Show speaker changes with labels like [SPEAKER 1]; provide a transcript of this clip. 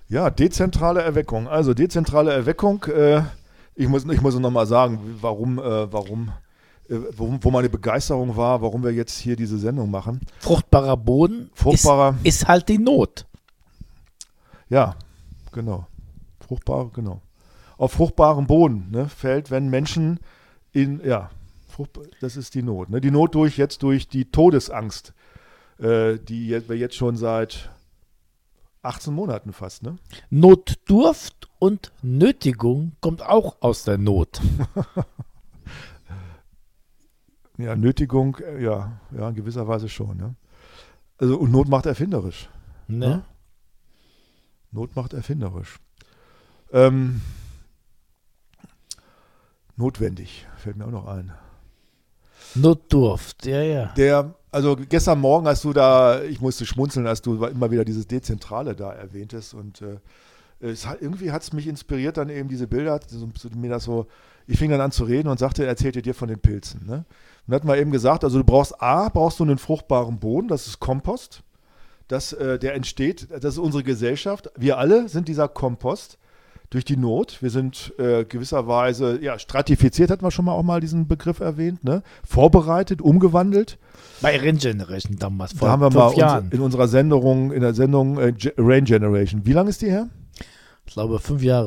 [SPEAKER 1] Ja, dezentrale Erweckung. Also dezentrale Erweckung, ich muss noch mal sagen, wo meine Begeisterung war, warum wir jetzt hier diese Sendung machen.
[SPEAKER 2] Fruchtbarer Boden
[SPEAKER 1] Fruchtbarer,
[SPEAKER 2] ist halt die Not.
[SPEAKER 1] ja, genau. Genau. Auf fruchtbarem Boden, ne, fällt, wenn Menschen das ist die Not. Ne? Die Not durch die Todesangst, die wir jetzt schon seit 18 Monaten fast, ne?
[SPEAKER 2] Notdurft und Nötigung kommt auch aus der Not.
[SPEAKER 1] Ja, Nötigung, ja, in gewisser Weise schon, ne? Also, und Not macht erfinderisch.
[SPEAKER 2] Ne?
[SPEAKER 1] Not macht erfinderisch. Notwendig, fällt mir auch noch ein.
[SPEAKER 2] Notdurft, ja.
[SPEAKER 1] Also gestern Morgen ich musste schmunzeln, als du immer wieder dieses Dezentrale da erwähntest und irgendwie hat es mich inspiriert, dann eben diese Bilder, ich fing dann an zu reden und erzählte dir von den Pilzen, ne? Und hat mal eben gesagt, also du brauchst einen fruchtbaren Boden, das ist Kompost, der entsteht, das ist unsere Gesellschaft, wir alle sind dieser Kompost durch die Not, wir sind gewisserweise, stratifiziert, hat man schon mal auch mal diesen Begriff erwähnt, ne? Vorbereitet, umgewandelt.
[SPEAKER 2] Bei Rain Generation damals,
[SPEAKER 1] Da haben wir
[SPEAKER 2] 5
[SPEAKER 1] mal
[SPEAKER 2] Jahren.
[SPEAKER 1] in der Sendung Rain Generation. Wie lange ist die her?
[SPEAKER 2] Ich glaube 5 Jahre.